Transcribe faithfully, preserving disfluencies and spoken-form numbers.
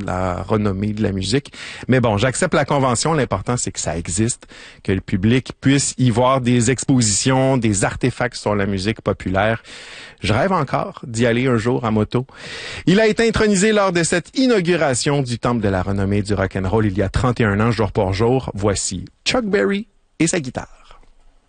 la renommée de la musique. Mais bon, j'accepte la convention. L'important, c'est que ça existe, que le public puisse y voir des expositions, des artefacts sur la musique populaire. Je rêve encore d'y aller un jour en moto. Il a été intronisé lors de cette inauguration du Temple de la renommée du rock'n'roll il y a trente et un ans, jour pour jour. Voici Chuck Berry et sa guitare.